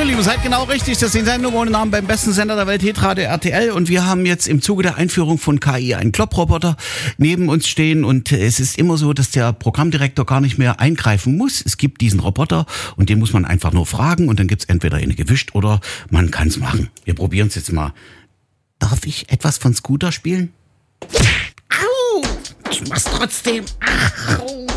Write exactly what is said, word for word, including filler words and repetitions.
Lieben, seid genau richtig. Das sind Sendungen ohne Namen beim besten Sender der Welt, Hitradio R T L. Und wir haben jetzt im Zuge der Einführung von K I einen Klopproboter neben uns stehen. Und es ist immer so, dass der Programmdirektor gar nicht mehr eingreifen muss. Es gibt diesen Roboter und den muss man einfach nur fragen. Und dann gibt's entweder eine gewischt oder man kann's machen. Wir probieren es jetzt mal. Darf ich etwas von Scooter spielen? Au! Ich mach's trotzdem. Au!